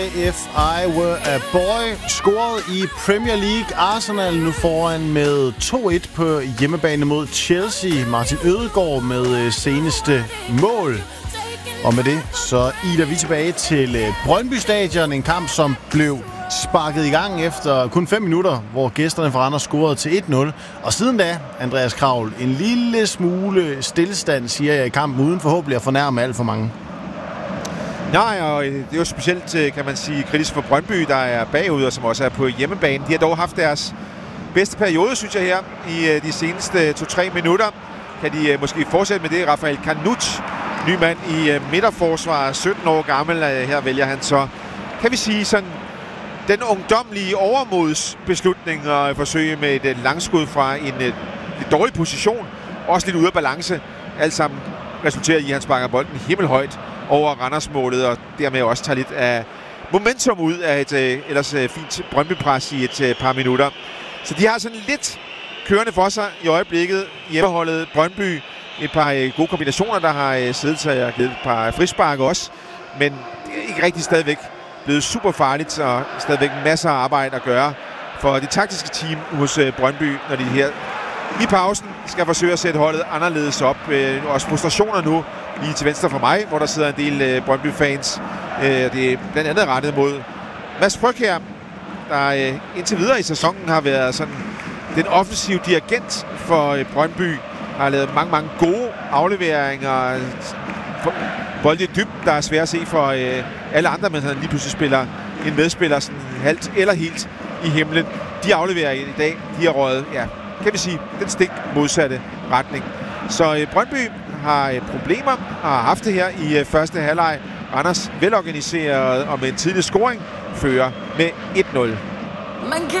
If I Were a Boy scoret i Premier League. Arsenal nu foran med 2-1 på hjemmebane mod Chelsea. Martin Ødegaard med seneste mål. Og med det så iler vi tilbage til Brøndby Stadion. En kamp, som blev sparket i gang efter kun 5 minutter, hvor gæsterne fra Randers scorede til 1-0. Og siden da, Andreas Kravl, en lille smule stillestand, siger jeg, i kampen, uden forhåbentlig at fornærme alt for mange. Nej, og det er jo specielt, kan man sige, kritisk for Brøndby, der er bagud, og som også er på hjemmebane. De har dog haft deres bedste periode, synes jeg, her i de seneste 2-3 minutter. Kan de måske fortsætte med det? Rafael Canut, ny mand i midterforsvar, 17 år gammel. Her vælger han så, kan vi sige, sådan den ungdomlige overmodsbeslutning og forsøge med et langskud fra en lidt dårlig position. Også lidt ude af balance. Alt sammen resulterer i, at han sparker bolden himmelhøjt over Randers-målet, og dermed også tager lidt af momentum ud af et ellers fint Brøndby-pres i et par minutter. Så de har sådan lidt kørende for sig i øjeblikket. Hjemmeholdet Brøndby. Et par gode kombinationer, der har siddet sig og givet et par frispark også. Men det er ikke rigtig stadigvæk blevet super farligt, og stadigvæk masser af arbejde at gøre for det taktiske team hos Brøndby, når de her i pausen skal forsøge at sætte holdet anderledes op. Også frustrationer nu lige til venstre for mig, hvor der sidder en del Brøndby-fans. Det er blandt andet rettet mod Mads Frøkjær, der indtil videre i sæsonen har været sådan den offensive dirigent for Brøndby. Har lavet mange gode afleveringer. Bolde i dybden, der er svært at se for alle andre, men han lige pludselig spiller en medspiller sådan halvt eller helt i himlen. De afleverer i dag, de har røget, ja, kan vi sige, den stik modsatte retning. Så Brøndby har problemer og har haft det her i første halvleg. Randers velorganiseret og med en tidlig scoring fører med 1-0.